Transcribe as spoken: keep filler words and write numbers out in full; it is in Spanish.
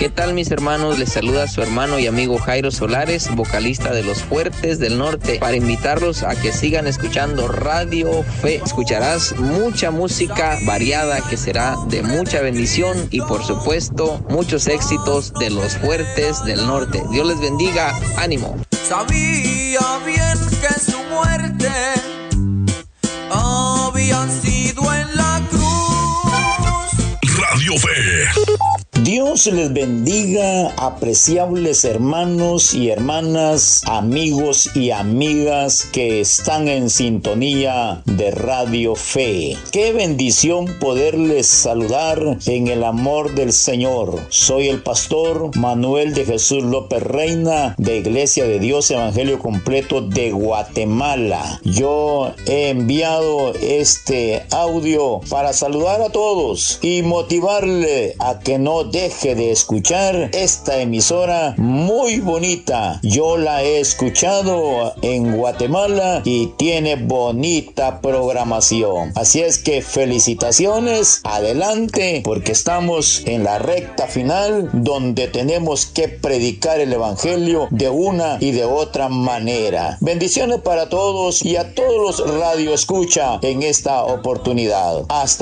¿Qué tal, mis hermanos? Les saluda su hermano y amigo Jairo Solares, vocalista de Los Fuertes del Norte, para invitarlos a que sigan escuchando Radio Fe. Escucharás mucha música variada que será de mucha bendición y, por supuesto, muchos éxitos de Los Fuertes del Norte. Dios les bendiga. ¡Ánimo! Sabía bien que su muerte había sido en la cruz. Radio Fe. Dios les bendiga, apreciables hermanos y hermanas, amigos y amigas que están en sintonía de Radio Fe. Qué bendición poderles saludar en el amor del Señor. Soy el pastor Manuel de Jesús López Reina, de Iglesia de Dios Evangelio Completo de Guatemala. Yo he enviado este audio para saludar a todos y motivarle a que no deje de escuchar esta emisora muy bonita. Yo la he escuchado en Guatemala y tiene bonita programación. Así es que felicitaciones, adelante, porque estamos en la recta final donde tenemos que predicar el evangelio de una y de otra manera. Bendiciones para todos y a todos los radioescucha en esta oportunidad. Hasta